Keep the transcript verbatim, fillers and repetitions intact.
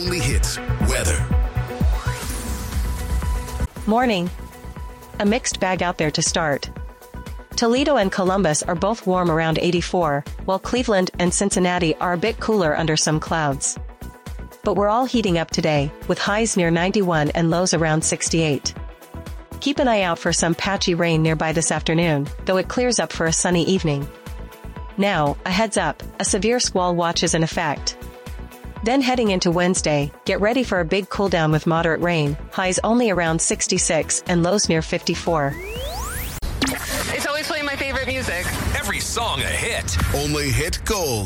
Only Hits weather. Morning. A mixed bag out there to start. Toledo and Columbus are both warm around eighty-four, while Cleveland and Cincinnati are a bit cooler under some clouds. But we're all heating up today, with highs near ninety-one and lows around sixty-eight. Keep an eye out for some patchy rain nearby this afternoon, though it clears up for a sunny evening. Now, a heads up, a severe squall watch is in effect. Then heading into Wednesday, get ready for a big cool down with moderate rain, highs only around sixty-six and lows near fifty-four. It's always playing my favorite music. Every song a hit. Only Hit Gold.